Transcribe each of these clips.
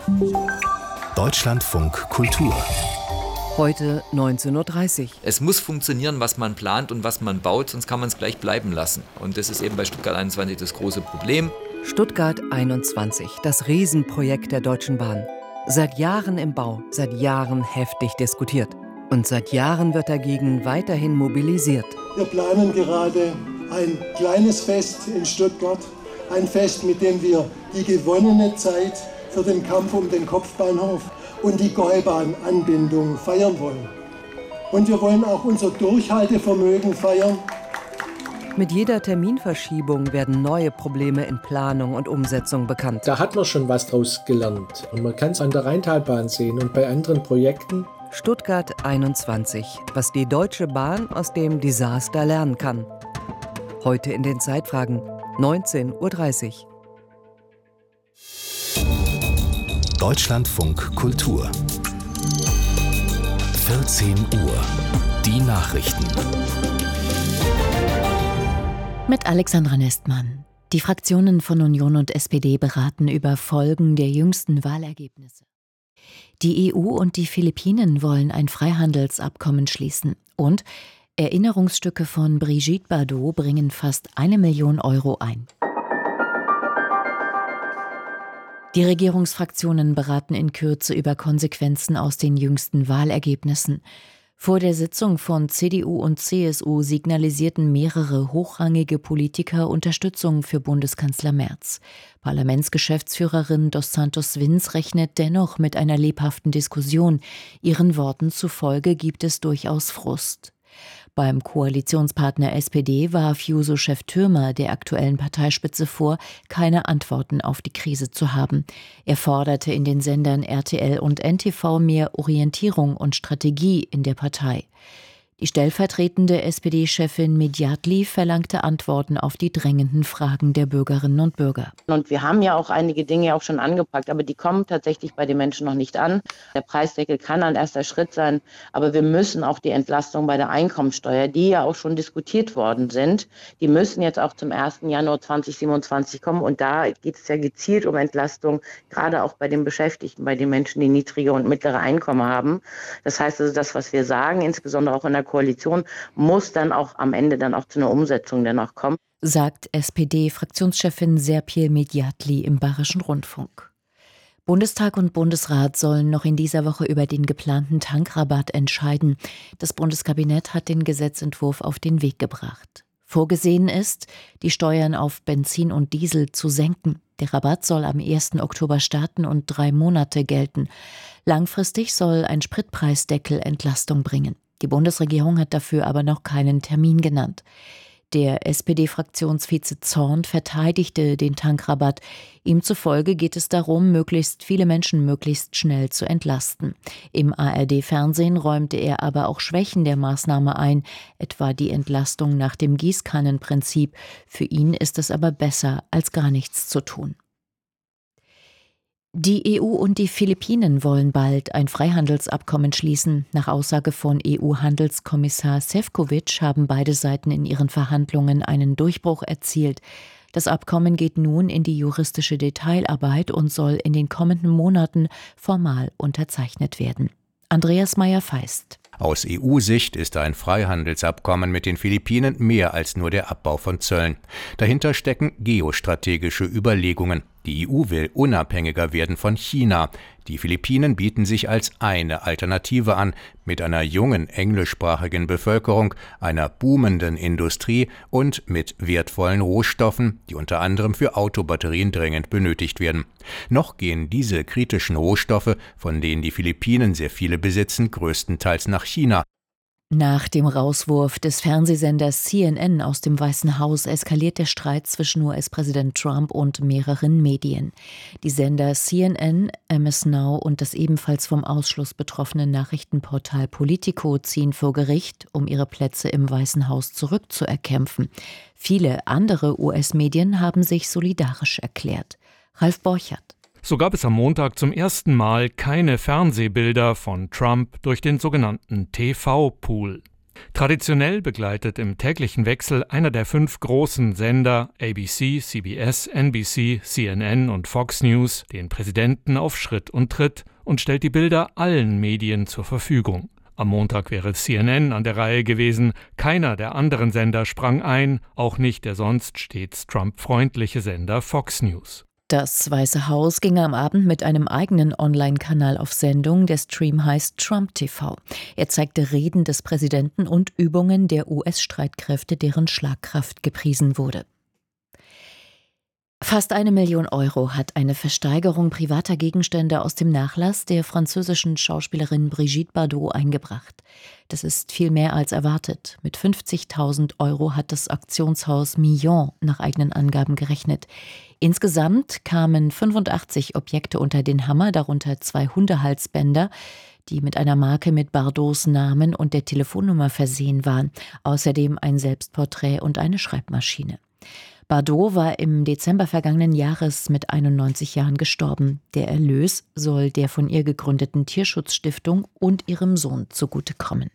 Deutschlandfunk Kultur. Heute 19:30 Uhr. Es muss funktionieren, was man plant und was man baut, sonst kann man es gleich bleiben lassen. Und das ist eben bei Stuttgart 21 das große Problem. Stuttgart 21, das Riesenprojekt der Deutschen Bahn. Seit Jahren im Bau, seit Jahren heftig diskutiert. Und seit Jahren wird dagegen weiterhin mobilisiert. Wir planen gerade ein kleines Fest in Stuttgart. Ein Fest, mit dem wir die gewonnene Zeit für den Kampf um den Kopfbahnhof und die Gäubahn-Anbindung feiern wollen. Und wir wollen auch unser Durchhaltevermögen feiern. Mit jeder Terminverschiebung werden neue Probleme in Planung und Umsetzung bekannt. Da hat man schon was draus gelernt. Und man kann es an der Rheintalbahn sehen und bei anderen Projekten. Stuttgart 21, was die Deutsche Bahn aus dem Desaster lernen kann. Heute in den Zeitfragen 19:30 Uhr. Deutschlandfunk Kultur. 14 Uhr. Die Nachrichten. Mit Alexandra Nestmann. Die Fraktionen von Union und SPD beraten über Folgen der jüngsten Wahlergebnisse. Die EU und die Philippinen wollen ein Freihandelsabkommen schließen. Und Erinnerungsstücke von Brigitte Bardot bringen fast 1 Million Euro ein. Die Regierungsfraktionen beraten in Kürze über Konsequenzen aus den jüngsten Wahlergebnissen. Vor der Sitzung von CDU und CSU signalisierten mehrere hochrangige Politiker Unterstützung für Bundeskanzler Merz. Parlamentsgeschäftsführerin Dos Santos Vins rechnet dennoch mit einer lebhaften Diskussion. Ihren Worten zufolge gibt es durchaus Frust. Beim Koalitionspartner SPD warf Juso-Chef Thürmer der aktuellen Parteispitze vor, keine Antworten auf die Krise zu haben. Er forderte in den Sendern RTL und NTV mehr Orientierung und Strategie in der Partei. Die stellvertretende SPD-Chefin Mediatli verlangte Antworten auf die drängenden Fragen der Bürgerinnen und Bürger. Und wir haben ja auch einige Dinge auch schon angepackt, aber die kommen tatsächlich bei den Menschen noch nicht an. Der Preisdeckel kann ein erster Schritt sein, aber wir müssen auch die Entlastung bei der Einkommensteuer, die ja auch schon diskutiert worden sind, die müssen jetzt auch zum 1. Januar 2027 kommen. Und da geht es ja gezielt um Entlastung, gerade auch bei den Beschäftigten, bei den Menschen, die niedrige und mittlere Einkommen haben. Das heißt also, das, was wir sagen, insbesondere auch in der Koalition, muss dann auch am Ende dann auch zu einer Umsetzung danach kommen. Sagt SPD-Fraktionschefin Serpil Mediatli im Bayerischen Rundfunk. Bundestag und Bundesrat sollen noch in dieser Woche über den geplanten Tankrabatt entscheiden. Das Bundeskabinett hat den Gesetzentwurf auf den Weg gebracht. Vorgesehen ist, die Steuern auf Benzin und Diesel zu senken. Der Rabatt soll am 1. Oktober starten und 3 Monate gelten. Langfristig soll ein Spritpreisdeckel Entlastung bringen. Die Bundesregierung hat dafür aber noch keinen Termin genannt. Der SPD-Fraktionsvize Zorn verteidigte den Tankrabatt. Ihm zufolge geht es darum, möglichst viele Menschen möglichst schnell zu entlasten. Im ARD-Fernsehen räumte er aber auch Schwächen der Maßnahme ein, etwa die Entlastung nach dem Gießkannenprinzip. Für ihn ist es aber besser, als gar nichts zu tun. Die EU und die Philippinen wollen bald ein Freihandelsabkommen schließen. Nach Aussage von EU-Handelskommissar Šefčovič haben beide Seiten in ihren Verhandlungen einen Durchbruch erzielt. Das Abkommen geht nun in die juristische Detailarbeit und soll in den kommenden Monaten formal unterzeichnet werden. Andreas Meyer-Feist. Aus EU-Sicht ist ein Freihandelsabkommen mit den Philippinen mehr als nur der Abbau von Zöllen. Dahinter stecken geostrategische Überlegungen. Die EU will unabhängiger werden von China. Die Philippinen bieten sich als eine Alternative an, mit einer jungen englischsprachigen Bevölkerung, einer boomenden Industrie und mit wertvollen Rohstoffen, die unter anderem für Autobatterien dringend benötigt werden. Noch gehen diese kritischen Rohstoffe, von denen die Philippinen sehr viele besitzen, größtenteils nach China. Nach dem Rauswurf des Fernsehsenders CNN aus dem Weißen Haus eskaliert der Streit zwischen US-Präsident Trump und mehreren Medien. Die Sender CNN, MS Now und das ebenfalls vom Ausschluss betroffene Nachrichtenportal Politico ziehen vor Gericht, um ihre Plätze im Weißen Haus zurückzuerkämpfen. Viele andere US-Medien haben sich solidarisch erklärt. Ralf Borchert. So gab es am Montag zum ersten Mal keine Fernsehbilder von Trump durch den sogenannten TV-Pool. Traditionell begleitet im täglichen Wechsel einer der 5 großen Sender ABC, CBS, NBC, CNN und Fox News den Präsidenten auf Schritt und Tritt und stellt die Bilder allen Medien zur Verfügung. Am Montag wäre CNN an der Reihe gewesen. Keiner der anderen Sender sprang ein, auch nicht der sonst stets Trump-freundliche Sender Fox News. Das Weiße Haus ging am Abend mit einem eigenen Online-Kanal auf Sendung. Der Stream heißt Trump TV. Er zeigte Reden des Präsidenten und Übungen der US-Streitkräfte, deren Schlagkraft gepriesen wurde. Fast 1 Million Euro hat eine Versteigerung privater Gegenstände aus dem Nachlass der französischen Schauspielerin Brigitte Bardot eingebracht. Das ist viel mehr als erwartet. Mit 50.000 Euro hat das Auktionshaus Millon nach eigenen Angaben gerechnet. Insgesamt kamen 85 Objekte unter den Hammer, darunter 2 Hundehalsbänder, die mit einer Marke mit Bardots Namen und der Telefonnummer versehen waren. Außerdem ein Selbstporträt und eine Schreibmaschine. Bardot war im Dezember vergangenen Jahres mit 91 Jahren gestorben. Der Erlös soll der von ihr gegründeten Tierschutzstiftung und ihrem Sohn zugutekommen.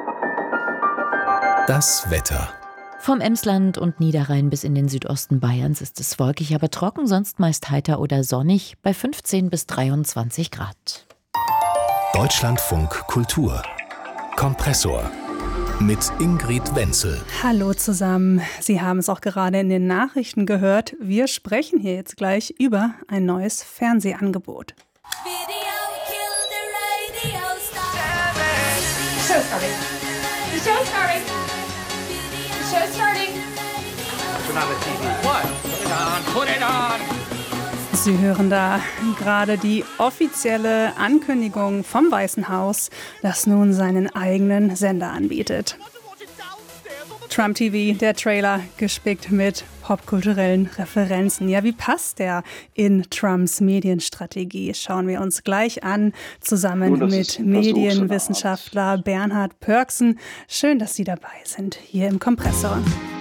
Das Wetter. Vom Emsland und Niederrhein bis in den Südosten Bayerns ist es wolkig, aber trocken, sonst meist heiter oder sonnig bei 15 bis 23 Grad. Deutschlandfunk Kultur. Kompressor. Mit Ingrid Wenzel. Hallo zusammen. Sie haben es auch gerade in den Nachrichten gehört. Wir sprechen hier jetzt gleich über ein neues Fernsehangebot. Sie hören da gerade die offizielle Ankündigung vom Weißen Haus, das nun seinen eigenen Sender anbietet. Trump TV, der Trailer, gespickt mit popkulturellen Referenzen. Ja, wie passt der in Trumps Medienstrategie? Schauen wir uns gleich an, zusammen mit Medienwissenschaftler Bernhard Pörksen. Schön, dass Sie dabei sind, hier im Kompressor.